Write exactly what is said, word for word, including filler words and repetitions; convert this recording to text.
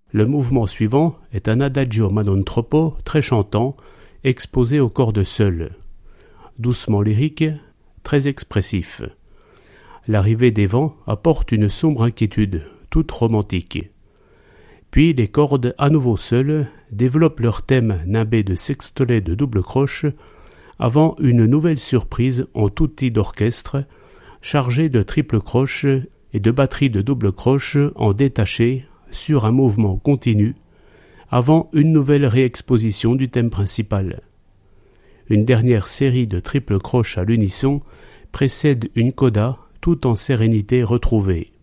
Le mouvement suivant est un adagio ma non troppo très chantant, exposé aux cordes seules. Doucement lyrique, très expressif. L'arrivée des vents apporte une sombre inquiétude, toute romantique. Puis les cordes, à nouveau seules, développent leur thème nimbé de sextolets de double croche, avant une nouvelle surprise en tutti d'orchestre, chargée de triple croche et de batteries de double croche en détaché sur un mouvement continu, avant une nouvelle réexposition du thème principal. Une dernière série de triple croche à l'unisson précède une coda tout en sérénité retrouvée.